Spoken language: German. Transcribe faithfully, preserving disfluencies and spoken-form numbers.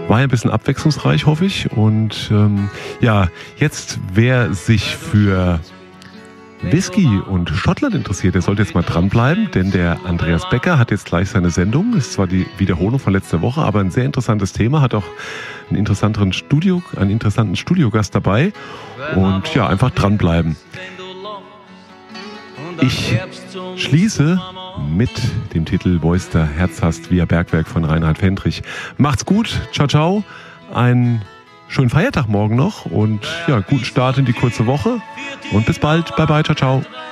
War ja ein bisschen abwechslungsreich, hoffe ich. Und ähm, ja, jetzt wer sich für Whisky und Schottland interessiert, der sollte jetzt mal dranbleiben, denn der Andreas Becker hat jetzt gleich seine Sendung. Das ist zwar die Wiederholung von letzter Woche, aber ein sehr interessantes Thema, hat auch einen interessanteren Studio, einen interessanten Studiogast dabei. Und ja, einfach dranbleiben. Ich schließe mit dem Titel Wo ist der Herz hast, via Bergwerk von Reinhard Fendrich. Macht's gut, ciao, ciao, einen schönen Feiertag morgen noch und ja, guten Start in die kurze Woche und bis bald, bye bye, ciao, ciao.